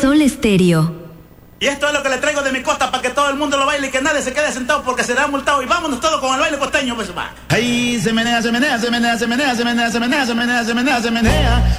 Sol Estéreo. Y esto es lo que le traigo de mi costa para que todo el mundo lo baile y que nadie se quede sentado porque será multado. Y vámonos todos con el baile costeño, pues va. Ahí se menea, se menea, se menea, se menea, se menea, se menea, se menea, se menea, se menea.